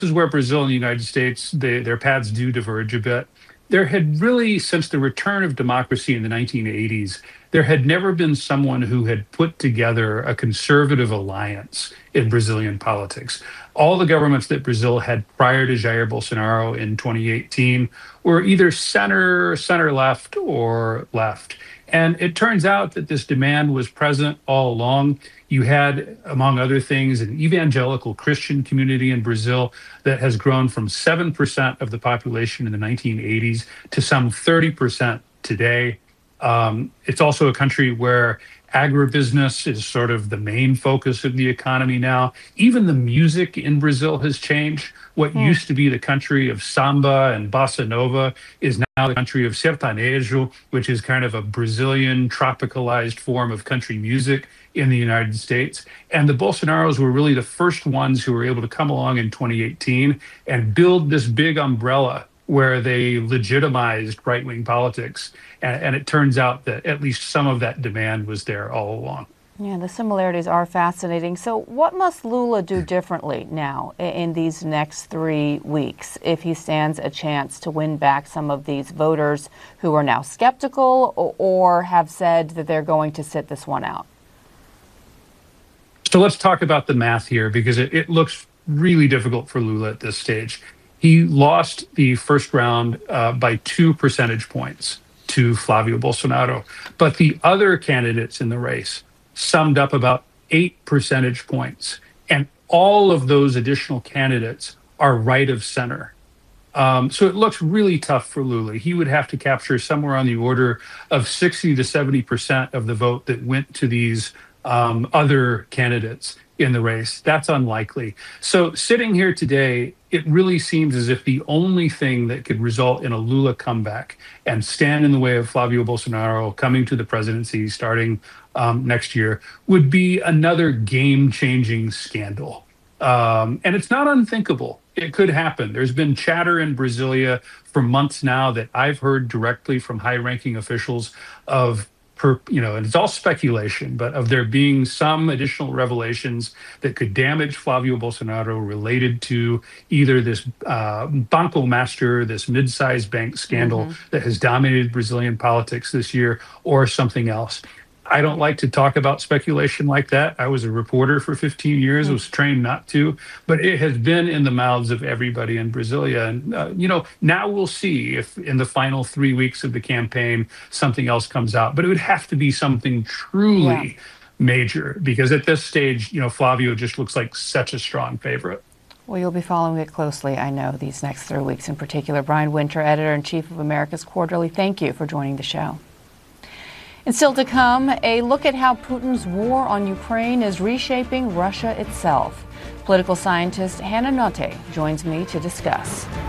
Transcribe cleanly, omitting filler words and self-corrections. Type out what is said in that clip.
is where Brazil and the United States, their paths do diverge a bit. There had really, since the return of democracy in the 1980s, there had never been someone who had put together a conservative alliance in Brazilian politics. All the governments that Brazil had prior to Jair Bolsonaro in 2018 were either center left, or left. And it turns out that this demand was present all along. You had, among other things, an evangelical Christian community in Brazil that has grown from 7% of the population in the 1980s to some 30% today. It's also a country where agribusiness is sort of the main focus of the economy now. Even the music in Brazil has changed. What used to be the country of samba and bossa nova is now the country of sertanejo, which is kind of a Brazilian tropicalized form of country music in the United States. And the Bolsonaros were really the first ones who were able to come along in 2018 and build this big umbrella where they legitimized right-wing politics. And it turns out that at least some of that demand was there all along. Yeah, the similarities are fascinating. So what must Lula do differently now in these next 3 weeks if he stands a chance to win back some of these voters who are now skeptical or have said that they're going to sit this one out? So let's talk about the math here, because it looks really difficult for Lula at this stage. He lost the first round by 2 percentage points to Flavio Bolsonaro. But the other candidates in the race summed up about 8 percentage points. And all of those additional candidates are right of center. So it looks really tough for Lula. He would have to capture somewhere on the order of 60 to 70% of the vote that went to these other candidates in the race. That's unlikely. So sitting here today, it really seems as if the only thing that could result in a Lula comeback and stand in the way of Flavio Bolsonaro coming to the presidency starting next year would be another game-changing scandal. And it's not unthinkable. It could happen. There's been chatter in Brasilia for months now that I've heard directly from high-ranking officials of, and it's all speculation, but of there being some additional revelations that could damage Flavio Bolsonaro related to either this Banco Master, this mid-sized bank scandal that has dominated Brazilian politics this year, or something else. I don't like to talk about speculation like that. I was a reporter for 15 years, was trained not to, but it has been in the mouths of everybody in Brasilia. And, now we'll see if in the final 3 weeks of the campaign, something else comes out. But it would have to be something truly major, because at this stage, Flavio just looks like such a strong favorite. Well, you'll be following it closely, I know, these next 3 weeks in particular. Brian Winter, editor-in-chief of America's Quarterly, thank you for joining the show. And still to come, a look at how Putin's war on Ukraine is reshaping Russia itself. Political scientist Hannah Notte joins me to discuss.